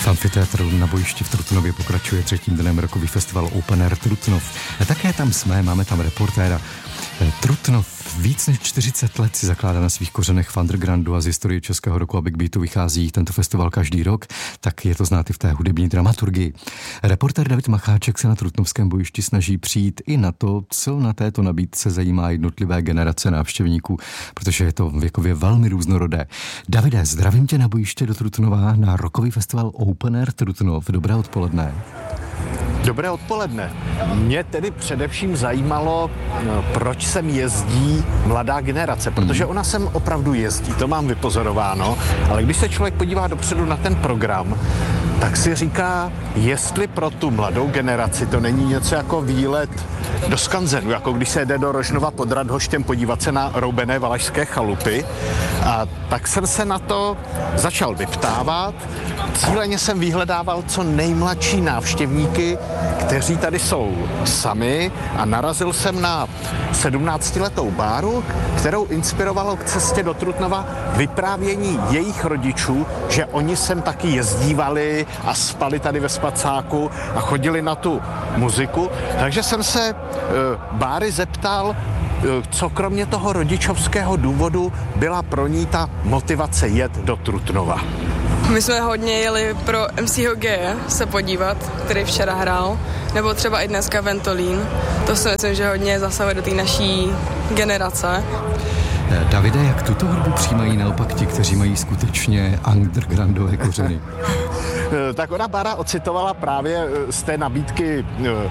V amfiteátru na bojišti v Trutnově pokračuje 3. dnem rokový festival Open Air Trutnov. A také tam jsme, máme tam reportéra. Trutnov víc než 40 let si zakládá na svých kořenech v undergroundu a z historie českého roku a big beatu vychází tento festival každý rok, tak je to znát i v té hudební dramaturgii. Reportér David Macháček se na trutnovském bojišti snaží přijít i na to, co na této nabídce zajímá jednotlivé generace návštěvníků, protože je to věkově velmi různorodé. Davide, zdravím tě na bojiště do Trutnova na rokový festival Open Air Trutnov. Dobré odpoledne. Dobré odpoledne. Mě tedy především zajímalo, proč sem jezdí mladá generace, protože ona sem opravdu jezdí, to mám vypozorováno, ale když se člověk podívá dopředu na ten program, tak si říká, jestli pro tu mladou generaci to není něco jako výlet do skanzenu, jako když se jde do Rožnova pod Radhoštěm podívat se na roubené valašské chalupy. A tak jsem se na to začal vyptávat. Cíleně jsem vyhledával co nejmladší návštěvníky, kteří tady jsou sami, a narazil jsem na 17letou Báru, kterou inspirovalo k cestě do Trutnova vyprávění jejich rodičů, že oni sem taky jezdívali a spali tady ve spacáku a chodili na tu muziku. Takže jsem se Báry zeptal, co kromě toho rodičovského důvodu byla pro ní ta motivace jet do Trutnova. My jsme hodně jeli pro MCho G se podívat, který včera hrál, nebo třeba i dneska Ventolín. To si myslím, že hodně zasahuje do té naší generace. Davide, jak tuto hudbu přijímají naopak ti, kteří mají skutečně undergroundové kořeny? Tak ona Bára ocitovala právě z té nabídky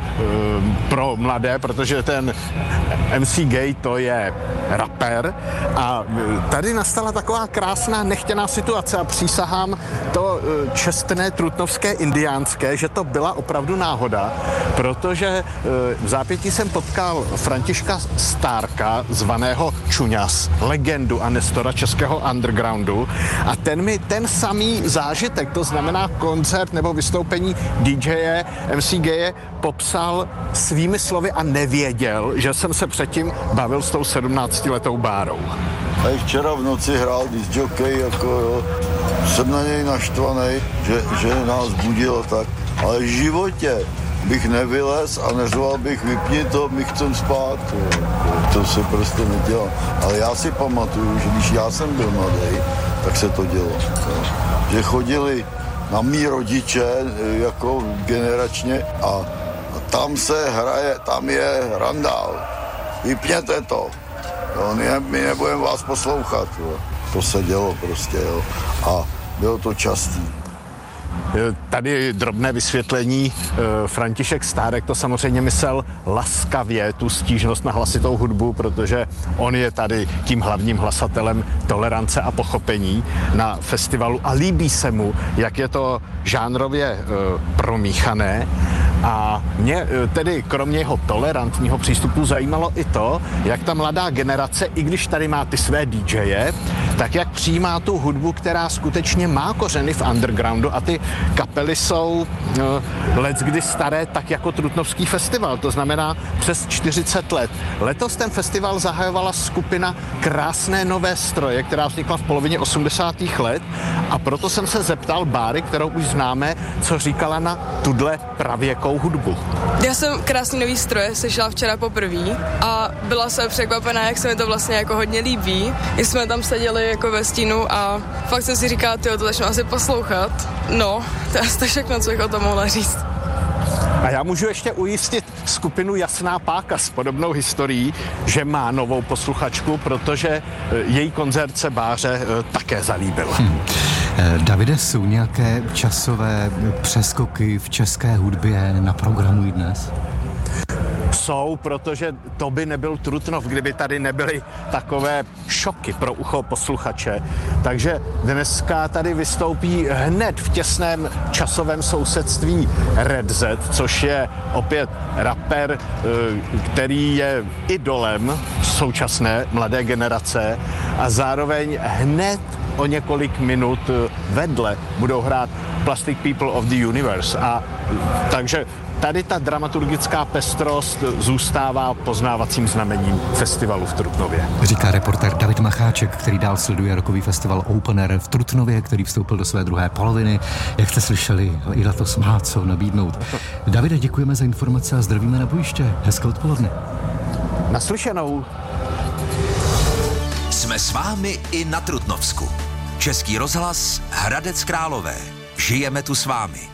pro mladé, protože ten MC Gay to je rapper a tady nastala taková krásná nechtěná situace a přísahám to čestné trutnovské indiánské, že to byla opravdu náhoda, protože v zápětí jsem potkal Františka Stárka, zvaného Čuňas, legendu a nestora českého undergroundu, a ten mi ten samý zážitek, to znamená koncert nebo vystoupení DJe, MC Gaye, popsal svými slovy a nevěděl, že jsem se předtím bavil s tou 17letou Bárou. A i včera v noci hrál disc jockey, jako jo, jsem na něj naštvaný, že nás budil tak, ale v životě bych nevylez a neřval bych vypni to, my chcem spát. To se prostě nedělá. Ale já si pamatuju, že když já jsem byl mladý, tak se to dělo. Že chodili na mý rodiče jako generačně a tam se hraje, tam je randál. Vypněte to. Jo, my nebudeme vás poslouchat. Jo. To se dělo prostě. Jo. A bylo to častý. Tady drobné vysvětlení. František Stárek to samozřejmě myslel laskavě, tu stížnost na hlasitou hudbu, protože on je tady tím hlavním hlasatelem tolerance a pochopení na festivalu a líbí se mu, jak je to žánrově promíchané. A mě tedy kromě jeho tolerantního přístupu zajímalo i to, jak ta mladá generace, i když tady má ty své DJe, tak jak přijímá tu hudbu, která skutečně má kořeny v undergroundu, a ty kapely jsou leckdy staré, tak jako Trutnovský festival, to znamená přes 40 let. Letos ten festival zahajovala skupina Krásné nové stroje, která vznikla v polovině 80. let, a proto jsem se zeptal Báry, kterou už známe, co říkala na tuhle pravěkou hudbu. Já jsem Krásný nový stroje slyšela včera poprvé a byla jsem překvapená, jak se mi to vlastně jako hodně líbí. Když jsme tam seděli jako ve stínu a fakt jsem si říkala, tyjo, to začnu asi poslouchat. No, to je asi všechno, co bych o tom mohla říct. A já můžu ještě ujistit skupinu Jasná páka s podobnou historií, že má novou posluchačku, protože její koncert se Báře také zalíbil. Davide, jsou nějaké časové přeskoky v české hudbě na programu i dnes? Jsou, protože to by nebyl Trutnov, kdyby tady nebyly takové šoky pro ucho posluchače. Takže dneska tady vystoupí hned v těsném časovém sousedství Red Z, což je opět rapper, který je idolem současné mladé generace, a zároveň hned o několik minut vedle budou hrát Plastic People of the Universe. A takže tady ta dramaturgická pestrost zůstává poznávacím znamením festivalu v Trutnově. Říká reportér David Macháček, který dál sleduje rokový festival Open Air v Trutnově, který vstoupil do své druhé poloviny. Jak jste slyšeli, i letos má co nabídnout. Davide, děkujeme za informace a zdravíme na bojiště. Hezké odpoledne. Naslyšenou. Jsme s vámi i na Trutnovsku. Český rozhlas Hradec Králové. Žijeme tu s vámi.